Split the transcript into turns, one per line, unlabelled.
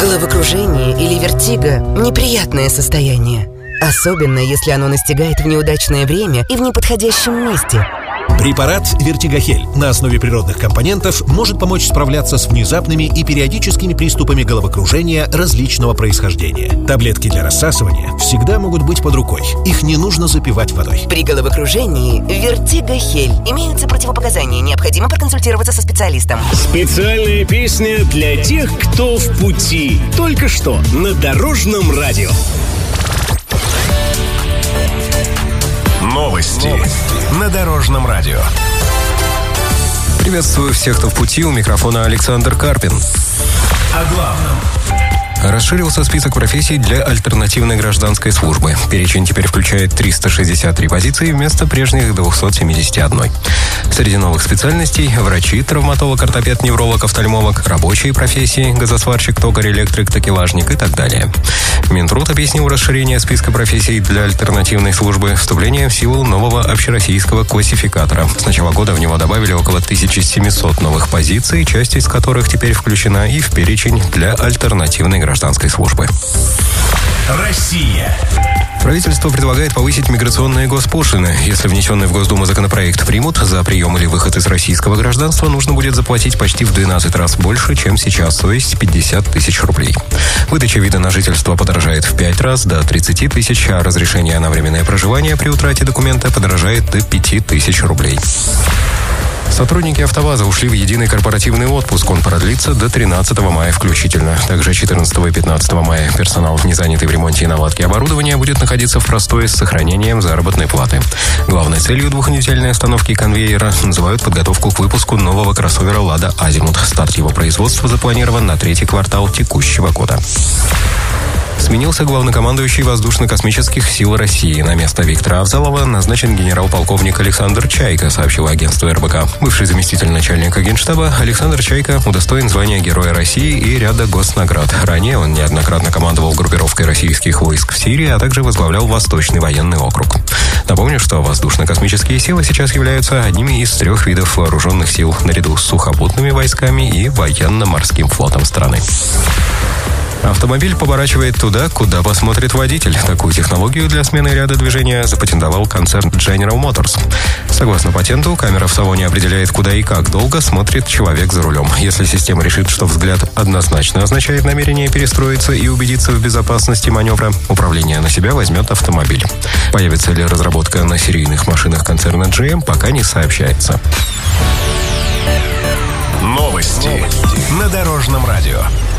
Головокружение или вертиго – неприятное состояние. Особенно, если оно настигает в неудачное время и в неподходящем месте.
Препарат «Вертигохель» на основе природных компонентов может помочь справляться с внезапными и периодическими приступами головокружения различного происхождения. Таблетки для рассасывания всегда могут быть под рукой. Их не нужно запивать водой.
При головокружении «Вертигохель» имеются противопоказания. Необходимо проконсультироваться со специалистом.
Специальная песня для тех, кто в пути. Только что на Дорожном радио.
Новости на Дорожном радио.
Приветствую всех, кто в пути. У микрофона Александр Карпин.
О главном.
Расширился список профессий для альтернативной гражданской службы. Перечень теперь включает 363 позиции вместо прежних 271. Среди новых специальностей – врачи, травматолог, ортопед, невролог, офтальмолог, рабочие профессии, газосварщик, токарь, электрик, такелажник и так далее. Минтруд объяснил расширение списка профессий для альтернативной службы вступлением в силу нового общероссийского классификатора. С начала года в него добавили около 1700 новых позиций, часть из которых теперь включена и в перечень для альтернативной гражданской службы.
Россия.
Правительство предлагает повысить миграционные госпошлины. Если внесенный в Госдуму законопроект примут, за прием или выход из российского гражданства нужно будет заплатить почти в 12 раз больше, чем сейчас, то есть 50 тысяч рублей. Выдача вида на жительство подорожает в 5 раз, до 30 тысяч, а разрешение на временное проживание при утрате документа подорожает до 5 тысяч рублей. Сотрудники АвтоВАЗа ушли в единый корпоративный отпуск. Он продлится до 13 мая включительно. Также 14 и 15 мая персонал, не занятый в ремонте и наладке оборудования, будет находиться в простое с сохранением заработной платы. Главной целью двухнедельной остановки конвейера называют подготовку к выпуску нового кроссовера «Лада Азимут». Старт его производства запланирован на 3-й квартал текущего года. Сменился главнокомандующий Воздушно-космических сил России. На место Виктора Авзалова назначен генерал-полковник Александр Чайка, сообщило агентство РБК. Бывший заместитель начальника Генштаба Александр Чайка удостоен звания Героя России и ряда госнаград. Ранее он неоднократно командовал группировкой российских войск в Сирии, а также возглавлял Восточный военный округ. Напомню, что воздушно-космические силы сейчас являются одними из 3 видов вооруженных сил, наряду с сухопутными войсками и военно-морским флотом страны. Автомобиль поворачивает туда, куда посмотрит водитель. Такую технологию для смены ряда движения запатентовал концерн General Motors. Согласно патенту, камера в салоне определяет, куда и как долго смотрит человек за рулем. Если система решит, что взгляд однозначно означает намерение перестроиться и убедиться в безопасности маневра, управление на себя возьмет автомобиль. Появится ли разработка на серийных машинах концерна GM, пока не сообщается.
Новости на Дорожном радио.